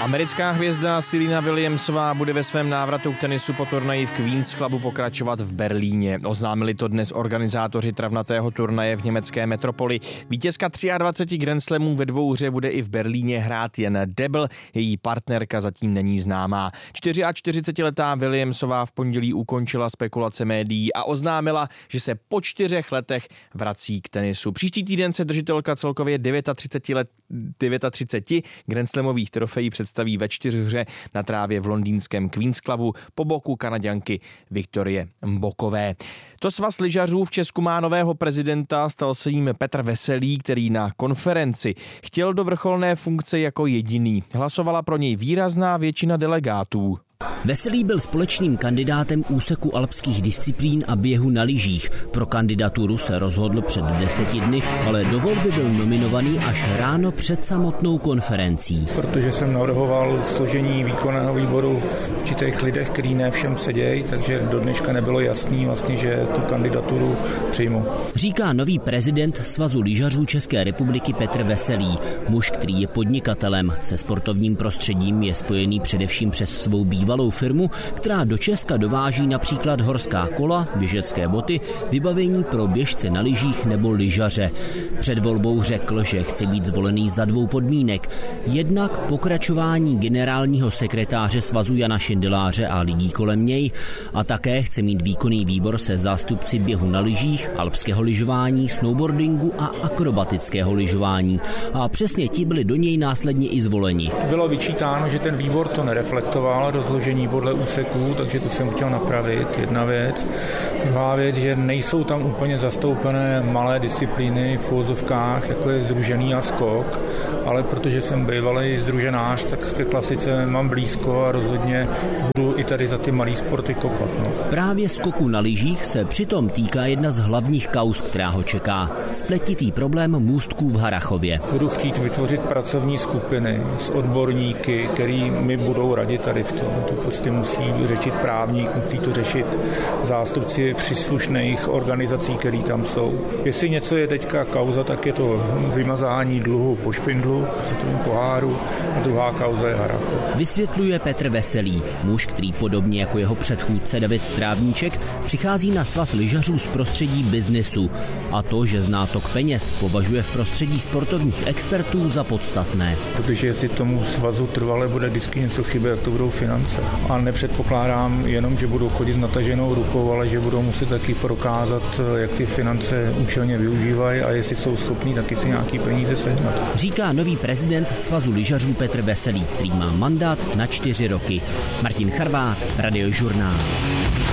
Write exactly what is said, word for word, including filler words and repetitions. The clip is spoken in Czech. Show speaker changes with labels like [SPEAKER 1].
[SPEAKER 1] Americká hvězda Serena Williamsová bude ve svém návratu k tenisu po turnaji v Queen's Clubu pokračovat v Berlíně. Oznámili to dnes organizátoři travnatého turnaje v německé metropoli. Vítězka dvacet tři Grand Slamů ve dvouhře bude i v Berlíně hrát jen debl, její partnerka zatím není známá. čtyřicetičtyřletá Williamsová v pondělí ukončila spekulace médií a oznámila, že se po čtyřech letech vrací k tenisu. Příští týden se držitelka celkově třicet devět let třicet devět Grand Slamových trofejí představí ve čtyřhře na trávě v londýnském Queen's Clubu po boku Kanaďanky Viktorie Mbokové. To svaz lyžařů v Česku má nového prezidenta, stal se jím Petr Veselý, který na konferenci chtěl do vrcholné funkce jako jediný. Hlasovala pro něj výrazná většina delegátů.
[SPEAKER 2] Veselý byl společným kandidátem úseku alpských disciplín a běhu na lyžích. Pro kandidaturu se rozhodl před deseti dny, ale do volby byl nominovaný až ráno před samotnou konferencí.
[SPEAKER 3] Protože jsem navrhoval složení výkonného výboru v určitých lidech, který ne všem sedějí, takže do dneška nebylo jasný vlastně, že tu kandidaturu přijmu.
[SPEAKER 2] Říká nový prezident Svazu lyžařů České republiky Petr Veselý. Muž, který je podnikatelem, se sportovním prostředím je spojený především přes svou bývalou firmu, která do Česka dováží například horská kola, běžecké boty, vybavení pro běžce na lyžích nebo lyžaře. Před volbou řekl, že chce být zvolený za dvou podmínek. Jednak pokračování generálního sekretáře Svazu Jana Šindeláře a lidí kolem něj a také chce mít výkonný výbor se zástupci běhu na lyžích, alpského lyžování, snowboardingu a akrobatického lyžování. A přesně ti byli do něj následně i zvoleni.
[SPEAKER 3] Bylo vyčítáno, že ten výbor to nereflektoval, rozložení podle úseků, takže to jsem chtěl napravit, jedna věc. Druhá věc, že nejsou tam úplně zastoupené malé disciplíny v uvozovkách, jako je sdružený a skok, ale protože jsem bývalý sdruženář, tak ke klasice mám blízko a rozhodně budu i tady za ty malý sporty kopat. No.
[SPEAKER 2] Právě skoku na lyžích se přitom týká jedna z hlavních kauz, která ho čeká. Spletitý problém můstků v Harrachově.
[SPEAKER 3] Budu chtít vytvořit pracovní skupiny s odborníky, který mi budou radit tady v tom. To prostě musí řešit právník, musí to řešit zástupci příslušných organizací, které tam jsou. Jestli něco je teďka kauza, tak je to vymazání dluhu po špindlu, světovým poháru, a druhá kauza je Harrachov.
[SPEAKER 2] Vysvětluje Petr Veselý, muž, který podobně jako jeho předchůdce David Trávníček přichází na svaz lyžařů z prostředí biznesu a to, že zná tok peněz, považuje v prostředí sportovních expertů za podstatné.
[SPEAKER 3] Protože jestli tomu svazu trvale bude vždycky něco chybět, jak to budou finance. A nepředpokládám jenom, že budou chodit nataženou rukou, ale že budou muset taky prokázat, jak ty finance účelně využívají a jestli jsou schopní taky si nějaký peníze sehnat.
[SPEAKER 2] Říká nový prezident Svazu lyžařů Petr Veselý, který má mandát na čtyři roky. Martin Charvát, Radiožurnál.